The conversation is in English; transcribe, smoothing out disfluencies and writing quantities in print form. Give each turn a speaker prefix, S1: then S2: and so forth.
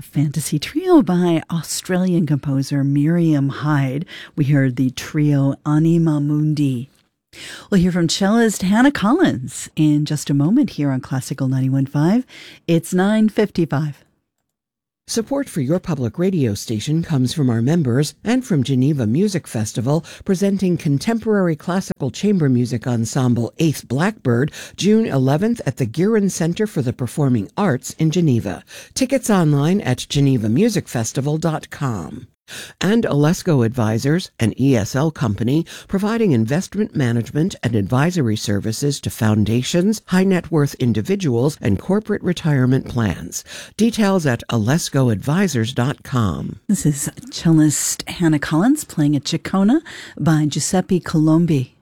S1: Fantasy Trio by Australian composer Miriam Hyde. We heard the trio Anima Mundi. We'll hear from cellist Hannah Collins in just a moment here on Classical 91.5. It's 9:55.
S2: Support for your public radio station comes from our members and from Geneva Music Festival, presenting contemporary classical chamber music ensemble 8th Blackbird, June 11th at the Guerin Center for the Performing Arts in Geneva. Tickets online at genevamusicfestival.com. And Alesco Advisors, an ESL company providing investment management and advisory services to foundations, high-net-worth individuals, and corporate retirement plans. Details at alescoadvisors.com.
S1: This is cellist Hannah Collins playing a Ciccona by Giuseppe Colombi.